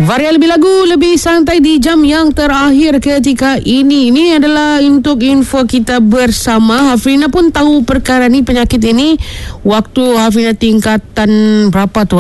Varian lebih lagu, lebih santai di jam yang terakhir ketika ini. Ini adalah untuk info kita bersama. Hafrina pun tahu perkara ni, penyakit ini. Waktu Hafrina tingkatan berapa tu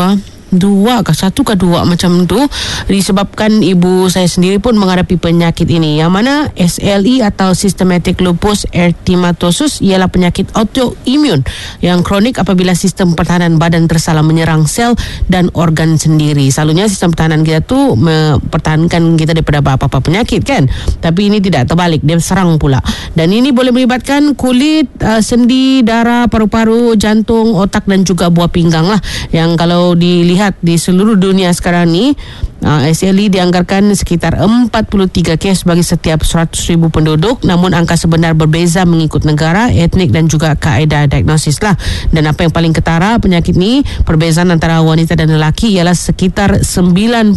2 ke 1 ke 2 macam tu, disebabkan ibu saya sendiri pun menghadapi penyakit ini, yang mana SLE atau Systematic Lupus Erythematosus ialah penyakit autoimun yang kronik apabila sistem pertahanan badan tersalah menyerang sel dan organ sendiri. Selalunya sistem pertahanan kita tu mempertahankan kita daripada apa-apa penyakit kan, tapi ini tidak, terbalik, dia serang pula. Dan ini boleh melibatkan kulit, sendi, darah, paru-paru, jantung, otak dan juga buah pinggang lah, yang kalau dilihat di seluruh dunia sekarang ni, SLE dianggarkan sekitar 43 kes bagi setiap 100,000 penduduk, namun angka sebenar berbeza mengikut negara, etnik dan juga kaedah diagnosis lah. Dan apa yang paling ketara penyakit ni, perbezaan antara wanita dan lelaki ialah sekitar 90%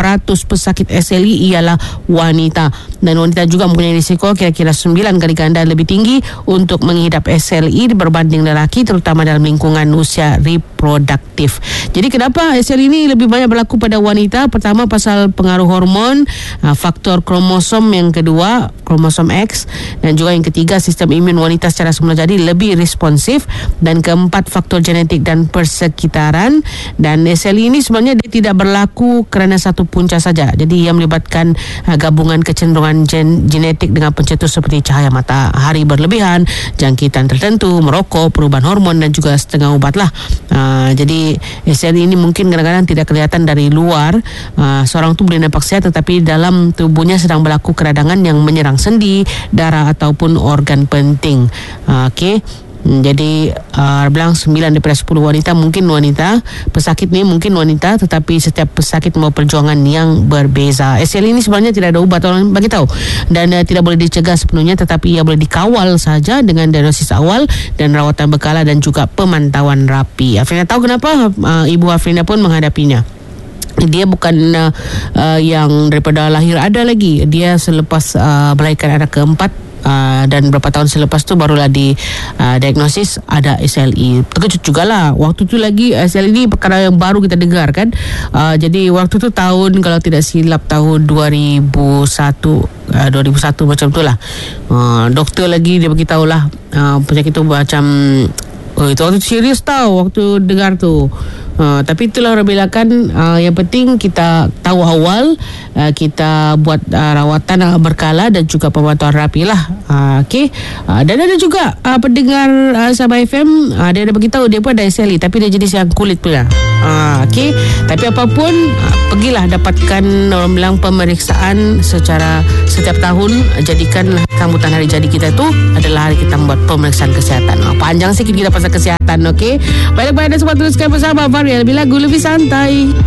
pesakit SLE ialah wanita, dan wanita juga mempunyai risiko kira-kira 9 kali ganda lebih tinggi untuk mengidap SLE berbanding lelaki, terutama dalam lingkungan usia reproduktif. Jadi kenapa SLE ini lebih banyak berlaku pada wanita? Pertama, pasal pengaruh hormon, faktor kromosom, yang kedua kromosom X, dan juga yang ketiga sistem imun wanita secara semula jadi lebih responsif, dan keempat faktor genetik dan persekitaran. Dan SLE ini sebenarnya dia tidak berlaku kerana satu punca saja, jadi ia melibatkan gabungan kecenderungan genetik dengan pencetus seperti cahaya matahari berlebihan, jangkitan tertentu, merokok, perubahan hormon dan juga setengah ubat lah. Jadi SLE ini mungkin kadang-kadang tidak kelihatan dari luar. Seorang tu boleh nampak sihat, tetapi dalam tubuhnya sedang berlaku keradangan yang menyerang sendi, darah ataupun organ penting. Okey. Jadi bilang 9 daripada 10 wanita mungkin wanita, pesakit ni mungkin wanita, tetapi setiap pesakit membawa perjuangan yang berbeza. SLE ini sebenarnya tidak ada ubat, orang bagi tahu, dan tidak boleh dicegah sepenuhnya, tetapi ia boleh dikawal saja dengan diagnosis awal dan rawatan berkala dan juga pemantauan rapi. Hafrina tahu kenapa ibu Hafrina pun menghadapinya. Dia bukan yang daripada lahir ada lagi, dia selepas melahirkan anak keempat, dan berapa tahun selepas tu barulah diagnosis ada SLE. Terkejut jugalah. Waktu tu lagi SLE ni perkara yang baru kita dengar kan. Jadi waktu tu tahun, kalau tidak silap, tahun 2001 macam tu lah. Doktor lagi dia beritahu lah penyakit tu macam itu waktu serius tau waktu dengar tu. Tapi itulah orang bilakan, yang penting kita tahu awal, kita buat rawatan berkala dan juga pemantauan rapi lah. Okey. Dan ada juga pendengar Sabah FM, dia ada beritahu dia pun ada SLE, tapi dia jenis yang kulit pula. Okey. Tapi apapun, pergilah dapatkan, orang bilang, pemeriksaan secara setiap tahun. Jadikanlah sambutan hari jadi kita tu adalah hari kita membuat pemeriksaan kesihatan. Panjang sikit kita pasal kesihatan. Okey. Baiklah, dan semua teruskan bersama Varian lebih lagu, lebih santai.